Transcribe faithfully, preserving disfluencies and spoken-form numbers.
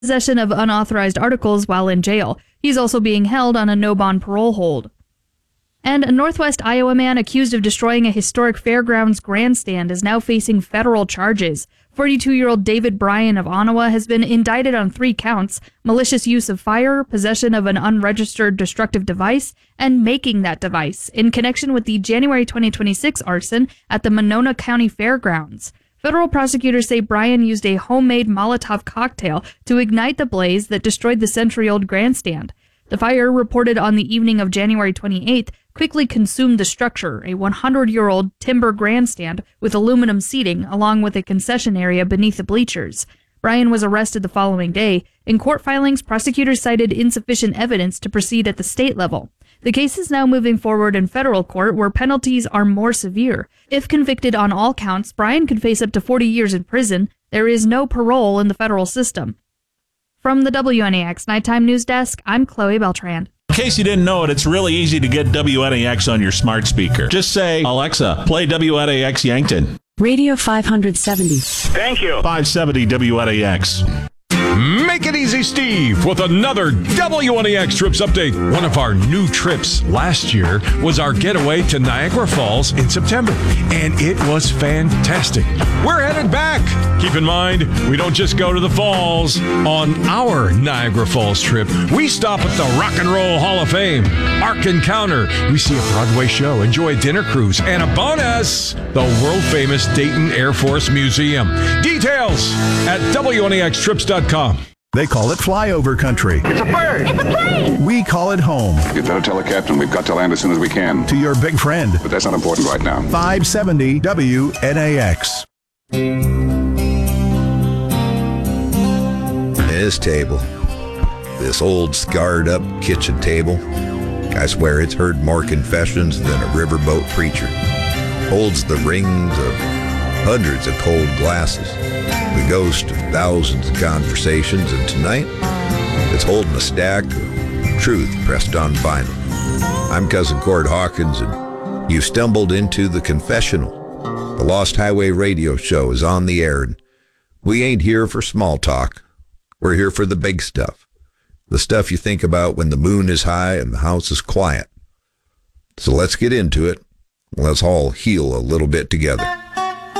possession of unauthorized articles while in jail. He's also being held on a no-bond parole hold. And a Northwest Iowa man accused of destroying a historic fairgrounds grandstand is now facing federal charges. forty-two-year-old David Bryan of Ottawa has been indicted on three counts: malicious use of fire, possession of an unregistered destructive device, and making that device in connection with the January twenty twenty-six arson at the Monona County Fairgrounds. Federal prosecutors say Bryan used a homemade Molotov cocktail to ignite the blaze that destroyed the century-old grandstand. The fire, reported on the evening of January twenty-eighth, quickly consumed the structure, a hundred-year-old timber grandstand with aluminum seating, along with a concession area beneath the bleachers. Bryan was arrested the following day. In court filings, prosecutors cited insufficient evidence to proceed at the state level. The case is now moving forward in federal court, where penalties are more severe. If convicted on all counts, Bryan could face up to forty years in prison. There is no parole in the federal system. From the W N A X Nighttime News Desk, I'm Chloe Beltran. In case you didn't know it, it's really easy to get W N A X on your smart speaker. Just say, Alexa, play W N A X Yankton. Radio five seventy. Thank you. five seventy W N A X. Make it easy, Steve, with another W N A X Trips update. One of our new trips last year was our getaway to Niagara Falls in September, and it was fantastic. We're headed back. Keep in mind, we don't just go to the falls. On our Niagara Falls trip, we stop at the Rock and Roll Hall of Fame, Ark Encounter. We see a Broadway show, enjoy a dinner cruise, and a bonus, the world-famous Dayton Air Force Museum. Details at W N A X trips dot com. They call it flyover country. It's a bird. It's a plane. We call it home. You better tell the captain we've got to land as soon as we can. To your big friend. But that's not important right now. five seventy W N A X. This table, this old scarred up kitchen table, I swear it's heard more confessions than a riverboat preacher. Holds the rings of hundreds of cold glasses, the ghost of thousands of conversations, and tonight it's holding a stack of truth pressed on vinyl. I'm Cousin Cord Hawkins, and you stumbled into The Confessional. The Lost Highway radio show is on the air, and we ain't here for small talk. We're here for the big stuff, the stuff you think about when the moon is high and the house is quiet. So let's get into it. Let's all heal a little bit together.